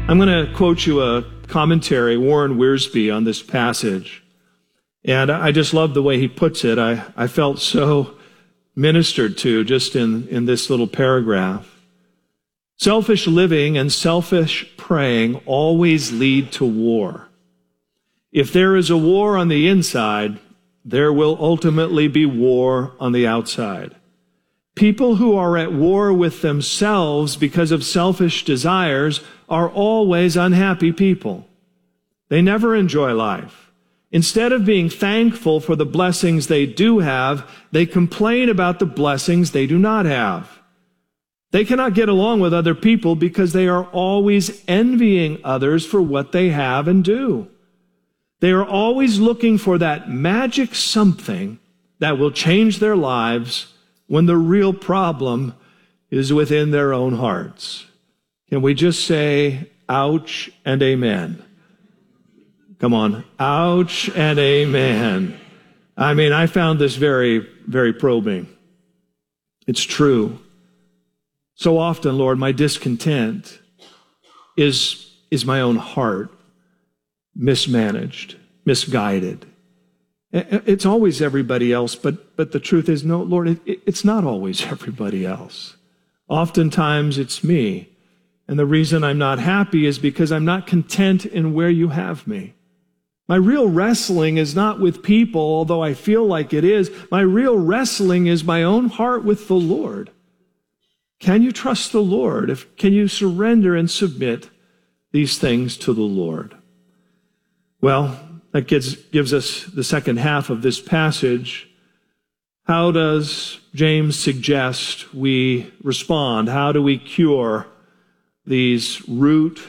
I'm going to quote you a commentary, Warren Wiersbe, on this passage. And I just love the way he puts it. I felt so ministered to just in this little paragraph. Selfish living and selfish praying always lead to war. If there is a war on the inside, there will ultimately be war on the outside. People who are at war with themselves because of selfish desires are always unhappy people. They never enjoy life. Instead of being thankful for the blessings they do have, they complain about the blessings they do not have. They cannot get along with other people because they are always envying others for what they have and do. They are always looking for that magic something that will change their lives when the real problem is within their own hearts. Can we just say, ouch and amen? Come on, ouch and amen. I mean, I found this very, very probing. It's true. So often, Lord, my discontent is my own heart, mismanaged, misguided. It's always everybody else, but the truth is, no, Lord, it's not always everybody else. Oftentimes it's me. And the reason I'm not happy is because I'm not content in where you have me. My real wrestling is not with people, although I feel like it is. My real wrestling is my own heart with the Lord. Can you trust the Lord? Can you surrender and submit these things to the Lord? Well, that gives us the second half of this passage. How does James suggest we respond? How do we cure these root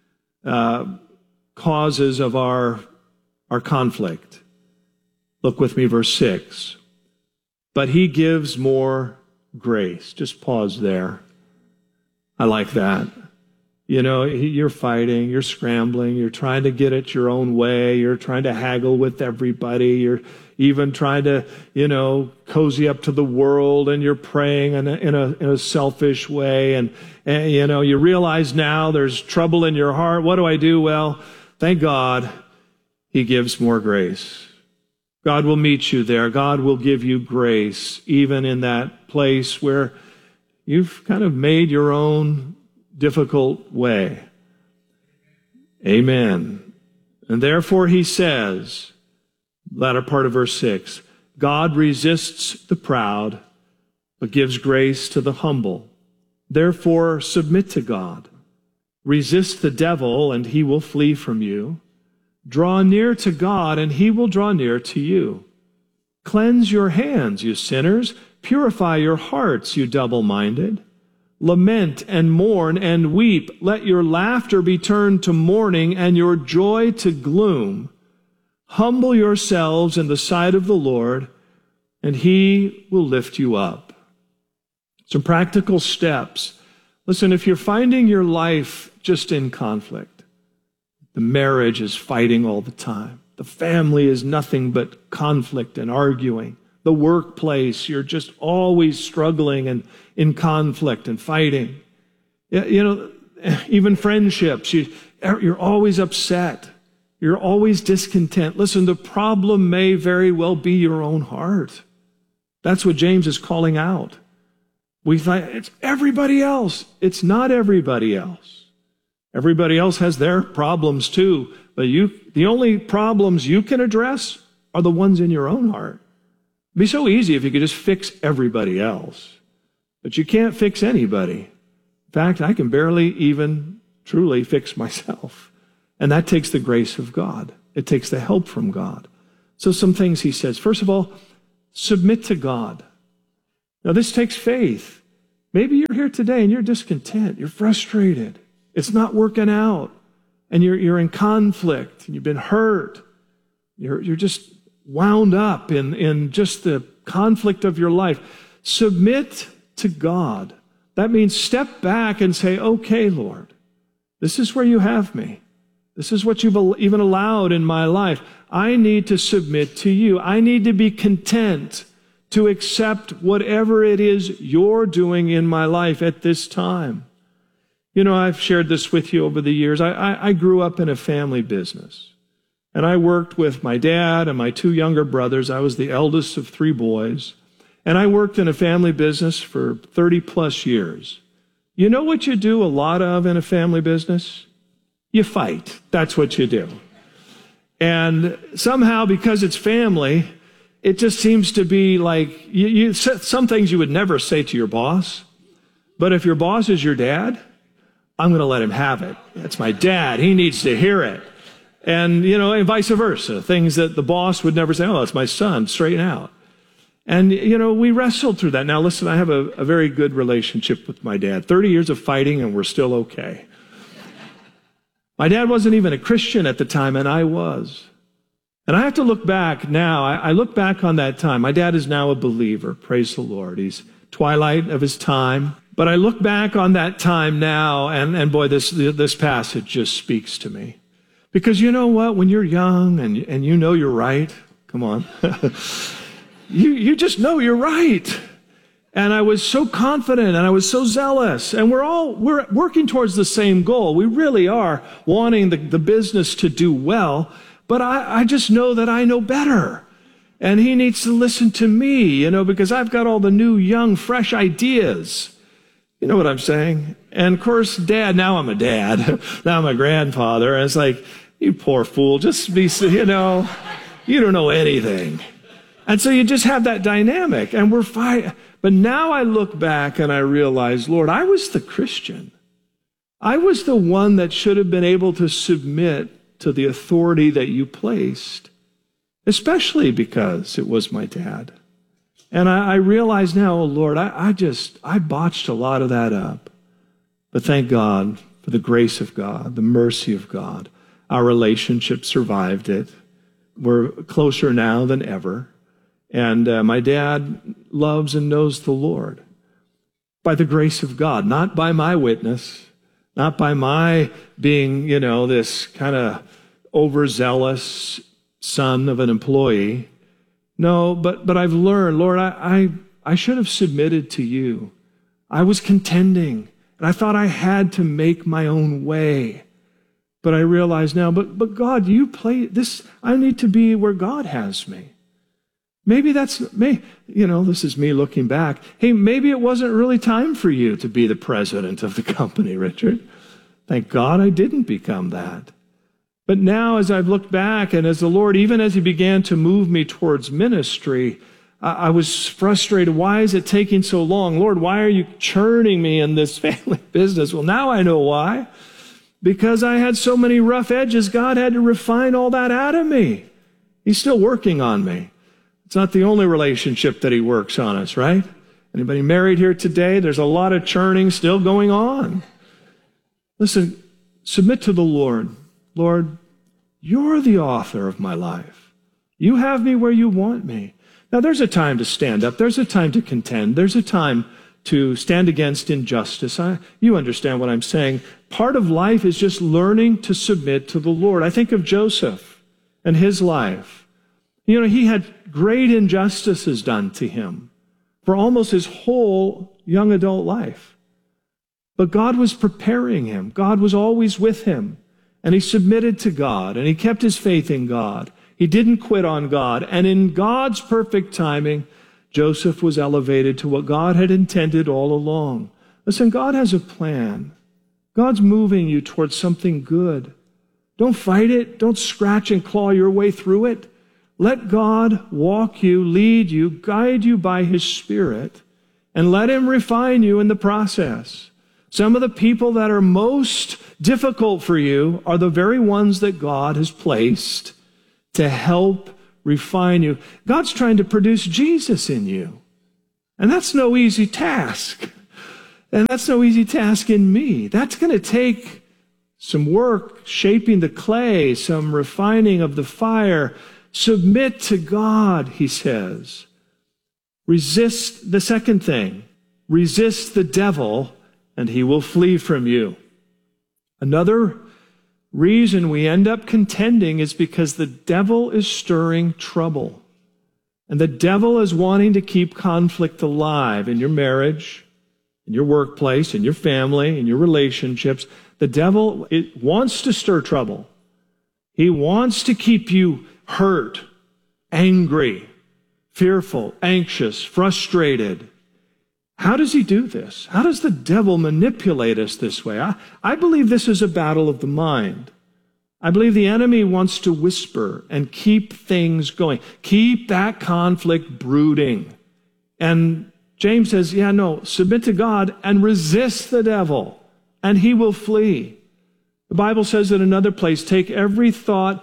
causes of our conflict? Look with me, verse 6. But he gives more grace. Just pause there. I like that. You know, you're fighting, you're scrambling, you're trying to get it your own way, you're trying to haggle with everybody, you're even trying to, cozy up to the world, and you're praying in a selfish way, and you realize now there's trouble in your heart. What do I do? Well, thank God he gives more grace. God will meet you there. God will give you grace, even in that place where you've kind of made your own difficult way. Amen. And therefore he says, latter part of verse 6, God resists the proud, but gives grace to the humble. Therefore submit to God. Resist the devil, and he will flee from you. Draw near to God, and he will draw near to you. Cleanse your hands, you sinners. Purify your hearts, you double-minded. Lament and mourn and weep. Let your laughter be turned to mourning and your joy to gloom. Humble yourselves in the sight of the Lord, and he will lift you up. Some practical steps. Listen, if you're finding your life just in conflict, the marriage is fighting all the time, the family is nothing but conflict and arguing, the workplace, you're just always struggling and in conflict and fighting. Even friendships, you're always upset. You're always discontent. Listen, the problem may very well be your own heart. That's what James is calling out. We thought it's everybody else. It's not everybody else. Everybody else has their problems too, but the only problems you can address are the ones in your own heart. It'd be so easy if you could just fix everybody else. But you can't fix anybody. In fact, I can barely even truly fix myself. And that takes the grace of God. It takes the help from God. So some things he says. First of all, submit to God. Now this takes faith. Maybe you're here today and you're discontent. You're frustrated. It's not working out. And you're in conflict. And you've been hurt. You're just wound up in just the conflict of your life. Submit to God. That means step back and say, okay, Lord, this is where you have me. This is what you've even allowed in my life. I need to submit to you. I need to be content to accept whatever it is you're doing in my life at this time. You know, I've shared this with you over the years. I grew up in a family business. And I worked with my dad and my two younger brothers. I was the eldest of three boys. And I worked in a family business for 30 plus years. You know what you do a lot of in a family business? You fight. That's what you do. And somehow, because it's family, it just seems to be like some things you would never say to your boss. But if your boss is your dad, I'm going to let him have it. That's my dad. He needs to hear it. And, you know, and vice versa. Things that the boss would never say, oh, that's my son, straighten out. And, you know, we wrestled through that. Now, listen, I have a very good relationship with my dad. 30 years of fighting, and we're still okay. My dad wasn't even a Christian at the time, and I was. And I have to look back now. I look back on that time. My dad is now a believer. Praise the Lord. He's twilight of his time. But I look back on that time now, and boy, this passage just speaks to me. Because you know what? When you're young and you know you're right, come on, you just know you're right. And I was so confident and I was so zealous. And we're working towards the same goal. We really are wanting the business to do well. But I just know that I know better. And he needs to listen to me, you know, because I've got all the new, young, fresh ideas. You know what I'm saying? And of course, Dad, now I'm a dad. Now I'm a grandfather. And it's like, you poor fool, just be, you know, you don't know anything. And so you just have that dynamic, and we're fighting. But now I look back and I realize, Lord, I was the Christian. I was the one that should have been able to submit to the authority that you placed, especially because it was my dad. And I realize now, oh Lord, I botched a lot of that up. But thank God for the grace of God, the mercy of God. Our relationship survived it. We're closer now than ever. And my dad loves and knows the Lord by the grace of God, not by my witness, not by my being, you know, this kind of overzealous son of an employee. No, but I've learned, Lord, I should have submitted to you. I was contending, and I thought I had to make my own way. But I realize now, but God, you play this. I need to be where God has me. Maybe that's me. You know, this is me looking back. Hey, maybe it wasn't really time for you to be the president of the company, Richard. Thank God I didn't become that. But now as I've looked back and as the Lord, even as he began to move me towards ministry, I was frustrated. Why is it taking so long? Lord, why are you churning me in this family business? Well, now I know why. Because I had so many rough edges, God had to refine all that out of me. He's still working on me. It's not the only relationship that he works on us, right? Anybody married here today? There's a lot of churning still going on. Listen, submit to the Lord. Lord, you're the author of my life. You have me where you want me. Now, there's a time to stand up. There's a time to contend. There's a time to stand against injustice. You understand what I'm saying. Part of life is just learning to submit to the Lord. I think of Joseph and his life. You know, he had great injustices done to him for almost his whole young adult life. But God was preparing him. God was always with him. And he submitted to God, and he kept his faith in God. He didn't quit on God. And in God's perfect timing, Joseph was elevated to what God had intended all along. Listen, God has a plan. God's moving you towards something good. Don't fight it. Don't scratch and claw your way through it. Let God walk you, lead you, guide you by his Spirit, and let him refine you in the process. Some of the people that are most difficult for you are the very ones that God has placed to help refine you. God's trying to produce Jesus in you. And that's no easy task. And that's no easy task in me. That's going to take some work shaping the clay, some refining of the fire. Submit to God, he says. Resist the second thing. Resist the devil, and he will flee from you. Another reason we end up contending is because the devil is stirring trouble. And the devil is wanting to keep conflict alive in your marriage, in your workplace, in your family, in your relationships. The devil wants to stir trouble. He wants to keep you hurt, angry, fearful, anxious, frustrated. How does he do this? How does the devil manipulate us this way? I believe this is a battle of the mind. I believe the enemy wants to whisper and keep things going, keep that conflict brooding. And James says, submit to God and resist the devil, and he will flee. The Bible says in another place, take every thought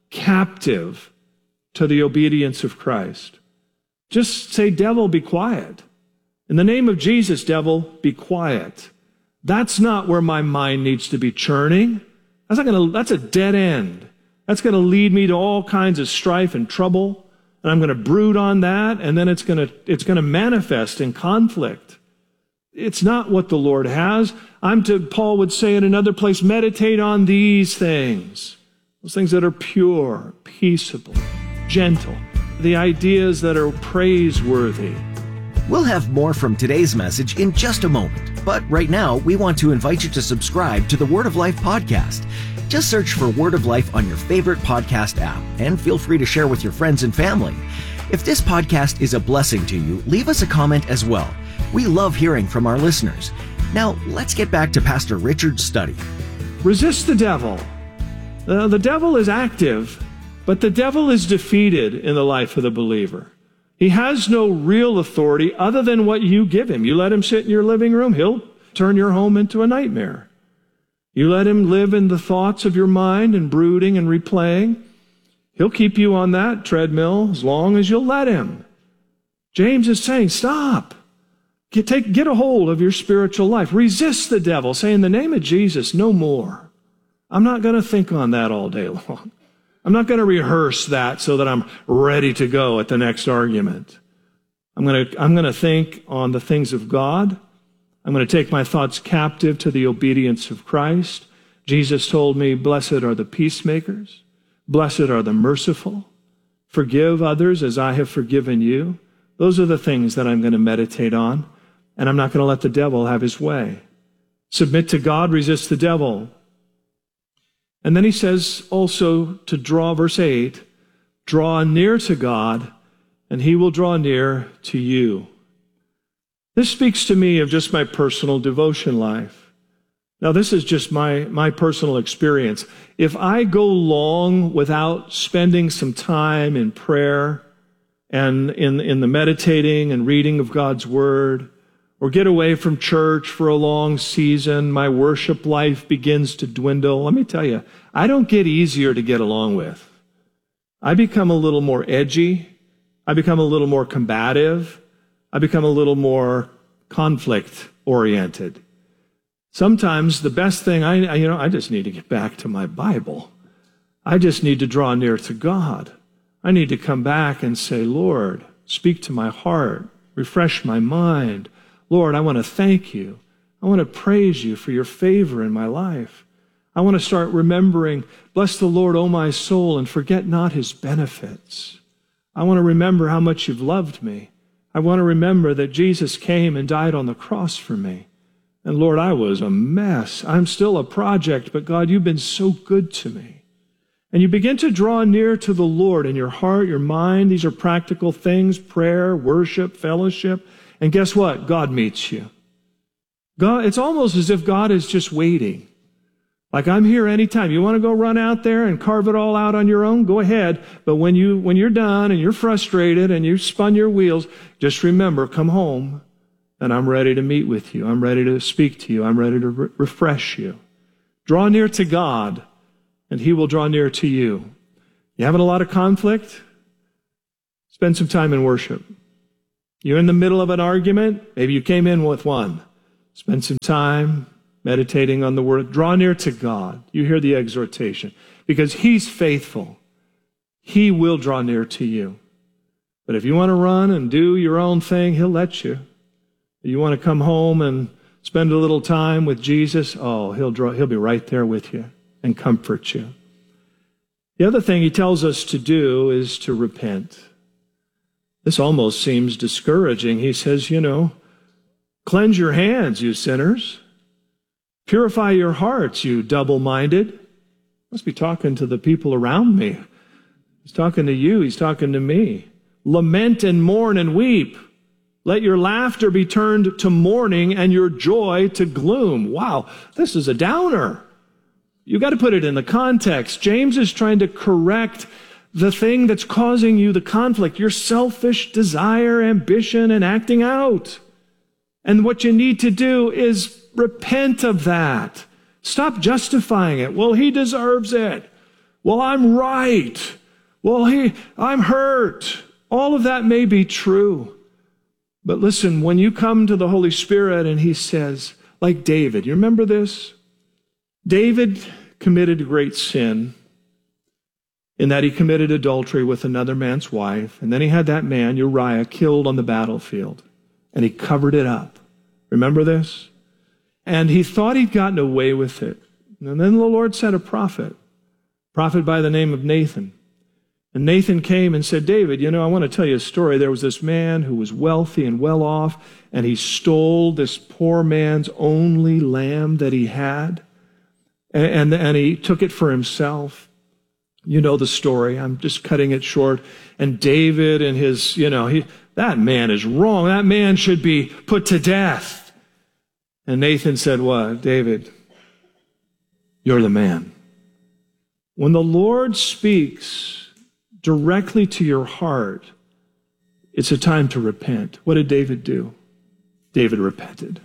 captive to the obedience of Christ. Just say, devil, be quiet. In the name of Jesus, devil, be quiet. That's not where my mind needs to be churning. That's a dead end. That's going to lead me to all kinds of strife and trouble. And I'm going to brood on that, and then it's going to manifest in conflict. It's not what the Lord has. Paul would say in another place, meditate on these things. Those things that are pure, peaceable, gentle. The ideas that are praiseworthy. We'll have more from today's message in just a moment. But right now, we want to invite you to subscribe to the Word of Life podcast. Just search for Word of Life on your favorite podcast app, and feel free to share with your friends and family. If this podcast is a blessing to you, leave us a comment as well. We love hearing from our listeners. Now, let's get back to Pastor Richard's study. Resist the devil. The devil is active, but the devil is defeated in the life of the believer. He has no real authority other than what you give him. You let him sit in your living room, he'll turn your home into a nightmare. You let him live in the thoughts of your mind and brooding and replaying, he'll keep you on that treadmill as long as you'll let him. James is saying, stop. Get a hold of your spiritual life. Resist the devil. Say, in the name of Jesus, no more. I'm not going to think on that all day long. I'm not going to rehearse that so that I'm ready to go at the next argument. I'm going to think on the things of God. I'm going to take my thoughts captive to the obedience of Christ. Jesus told me, blessed are the peacemakers. Blessed are the merciful. Forgive others as I have forgiven you. Those are the things that I'm going to meditate on. And I'm not going to let the devil have his way. Submit to God, resist the devil. And then he says also to draw, verse 8, draw near to God, and he will draw near to you. This speaks to me of just my personal devotion life. Now, this is just my personal experience. If I go long without spending some time in prayer and in the meditating and reading of God's Word, or get away from church for a long season, my worship life begins to dwindle. Let me tell you, I don't get easier to get along with. I become a little more edgy. I become a little more combative. I become a little more conflict-oriented. Sometimes the best thing, I just need to get back to my Bible. I just need to draw near to God. I need to come back and say, Lord, speak to my heart, refresh my mind. Lord, I want to thank you. I want to praise you for your favor in my life. I want to start remembering, bless the Lord, O my soul, and forget not his benefits. I want to remember how much you've loved me. I want to remember that Jesus came and died on the cross for me. And Lord, I was a mess. I'm still a project, but God, you've been so good to me. And you begin to draw near to the Lord in your heart, your mind. These are practical things, prayer, worship, fellowship. And guess what? God meets you. God, it's almost as if God is just waiting. Like, I'm here anytime. You want to go run out there and carve it all out on your own? Go ahead. But when you're done and you're frustrated and you've spun your wheels, just remember, come home and I'm ready to meet with you. I'm ready to speak to you. I'm ready to refresh you. Draw near to God and he will draw near to you. You having a lot of conflict? Spend some time in worship. You're in the middle of an argument. Maybe you came in with one. Spend some time meditating on the Word. Draw near to God. You hear the exhortation. Because he's faithful. He will draw near to you. But if you want to run and do your own thing, he'll let you. If you want to come home and spend a little time with Jesus, he'll be right there with you and comfort you. The other thing he tells us to do is to repent. This almost seems discouraging. He says, Cleanse your hands, you sinners. Purify your hearts, you double-minded. Must be talking to the people around me. He's talking to you. He's talking to me. Lament and mourn and weep. Let your laughter be turned to mourning and your joy to gloom. Wow, this is a downer. You got to put it in the context. James is trying to correct the thing that's causing you the conflict, your selfish desire, ambition, and acting out. And what you need to do is repent of that. Stop justifying it. Well, he deserves it. Well, I'm right. Well, I'm hurt. All of that may be true. But listen, when you come to the Holy Spirit and he says, like David, you remember this? David committed a great sin in that he committed adultery with another man's wife. And then he had that man, Uriah, killed on the battlefield. And he covered it up. Remember this? And he thought he'd gotten away with it. And then the Lord sent a prophet by the name of Nathan. And Nathan came and said, David, I want to tell you a story. There was this man who was wealthy and well off, and he stole this poor man's only lamb that he had, and he took it for himself. You know the story. I'm just cutting it short. And David and his, that man is wrong. That man should be put to death. And Nathan said, what? David, you're the man. When the Lord speaks directly to your heart, it's a time to repent. What did David do? David repented.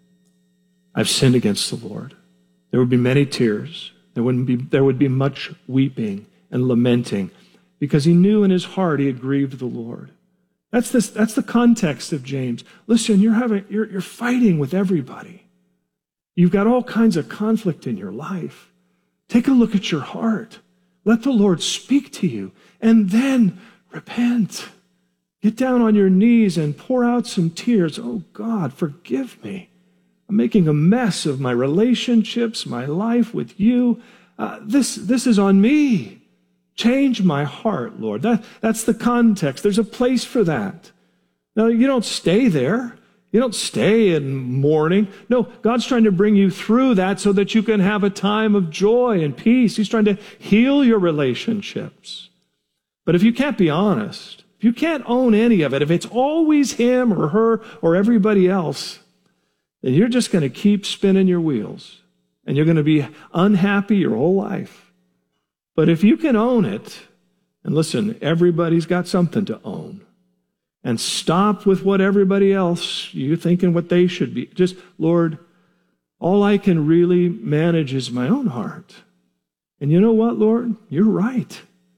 I've sinned against the Lord. There would be many tears. There would be much weeping and lamenting because he knew in his heart he had grieved the Lord. That's the context of James. Listen, you're fighting with everybody. You've got all kinds of conflict in your life. Take a look at your heart. Let the Lord speak to you, and then repent. Get down on your knees and pour out some tears. Oh, God, forgive me. I'm making a mess of my relationships, my life with you. This is on me. Change my heart, Lord. That's the context. There's a place for that. Now, you don't stay there. You don't stay in mourning. No, God's trying to bring you through that so that you can have a time of joy and peace. He's trying to heal your relationships. But if you can't be honest, if you can't own any of it, if it's always him or her or everybody else, then you're just going to keep spinning your wheels and you're going to be unhappy your whole life. But if you can own it, and listen, everybody's got something to own, and stop with what everybody else, you thinking what they should be. Just, Lord, all I can really manage is my own heart. And you know what, Lord? You're right.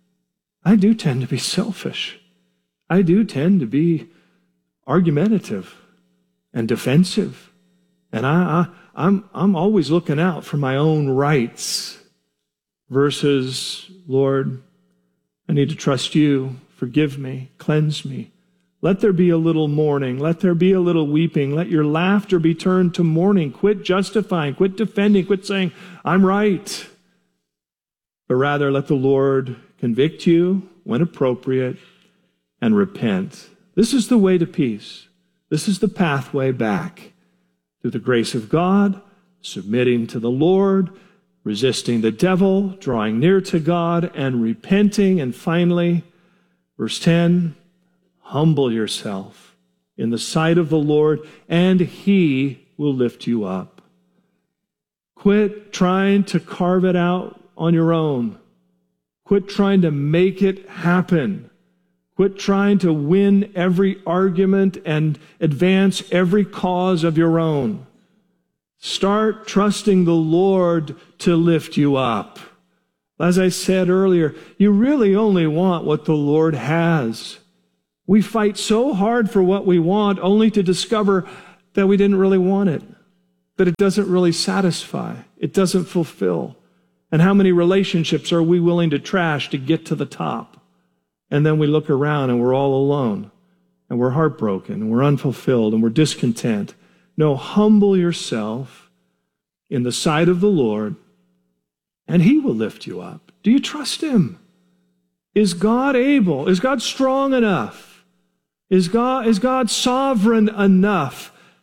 I do tend to be selfish. I do tend to be argumentative and defensive. And I'm always looking out for my own rights versus, Lord, I need to trust you. Forgive me. Cleanse me. Let there be a little mourning. Let there be a little weeping. Let your laughter be turned to mourning. Quit justifying. Quit defending. Quit saying, I'm right. But rather, let the Lord convict you when appropriate and repent. This is the way to peace. This is the pathway back through the grace of God, submitting to the Lord, resisting the devil, drawing near to God, and repenting. And finally, verse 10, humble yourself in the sight of the Lord, and he will lift you up. Quit trying to carve it out on your own. Quit trying to make it happen. Quit trying to win every argument and advance every cause of your own. Start trusting the Lord to lift you up. As I said earlier, you really only want what the Lord has. We fight so hard for what we want only to discover that we didn't really want it, that it doesn't really satisfy, it doesn't fulfill. And how many relationships are we willing to trash to get to the top? And then we look around and we're all alone, and we're heartbroken, and we're unfulfilled, and we're discontent. No, humble yourself in the sight of the Lord, and he will lift you up. Do you trust him? Is God able? Is God strong enough? Is God sovereign enough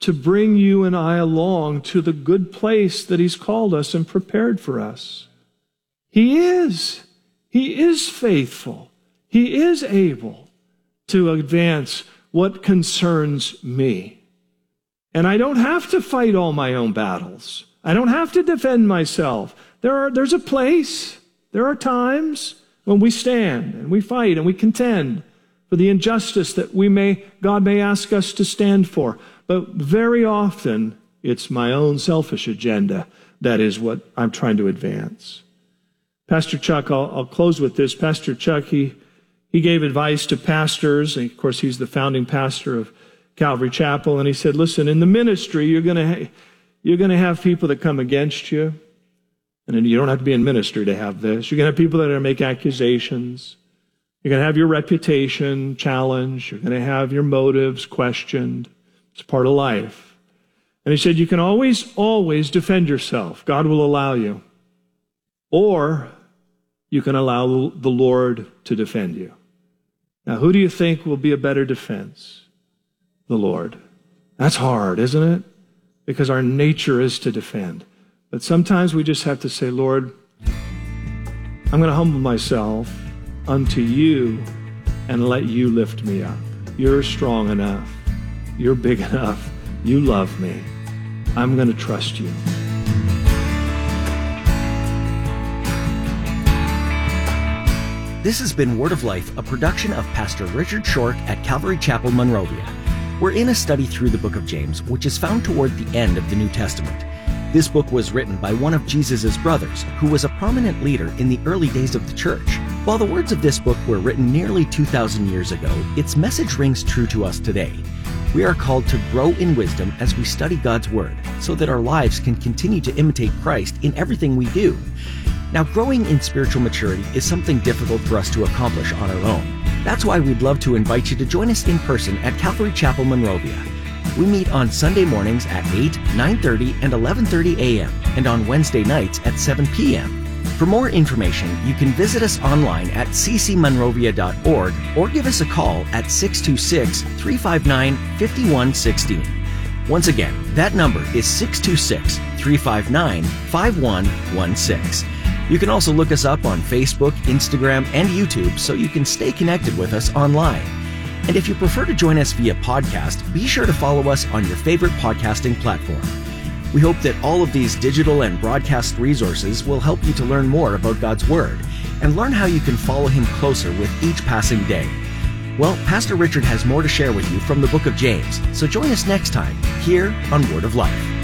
to bring you and I along to the good place that He's called us and prepared for us. He is. He is faithful. He is able to advance what concerns me. And I don't have to fight all my own battles. I don't have to defend myself. There's a place, there are times when we stand and we fight and we contend for the injustice that God may ask us to stand for. But very often, it's my own selfish agenda that is what I'm trying to advance. Pastor Chuck, I'll close with this. Pastor Chuck, he gave advice to pastors. And of course, he's the founding pastor of Calvary Chapel. And he said, listen, in the ministry, you're going to have people that come against you. And then you don't have to be in ministry to have this. You're going to have people that are going to make accusations. You're going to have your reputation challenged. You're going to have your motives questioned. It's part of life. And he said, you can always defend yourself. God will allow you. Or you can allow the Lord to defend you. Now, who do you think will be a better defense? The Lord. That's hard, isn't it? Because our nature is to defend. But sometimes we just have to say, Lord, I'm going to humble myself unto you and let you lift me up. You're strong enough. You're big enough. You love me. I'm going to trust you. This has been Word of Life, a production of Pastor Richard Short at Calvary Chapel, Monrovia. We're in a study through the book of James, which is found toward the end of the New Testament. This book was written by one of Jesus' brothers, who was a prominent leader in the early days of the church. While the words of this book were written nearly 2,000 years ago, its message rings true to us today. We are called to grow in wisdom as we study God's Word, so that our lives can continue to imitate Christ in everything we do. Now, growing in spiritual maturity is something difficult for us to accomplish on our own. That's why we'd love to invite you to join us in person at Calvary Chapel, Monrovia. We meet on Sunday mornings at 8, 9:30, and 11:30 a.m., and on Wednesday nights at 7 p.m. For more information, you can visit us online at ccmonrovia.org or give us a call at 626-359-5116. Once again, that number is 626-359-5116. You can also look us up on Facebook, Instagram, and YouTube so you can stay connected with us online. And if you prefer to join us via podcast, be sure to follow us on your favorite podcasting platform. We hope that all of these digital and broadcast resources will help you to learn more about God's Word and learn how you can follow Him closer with each passing day. Well, Pastor Richard has more to share with you from the book of James, so join us next time here on Word of Life.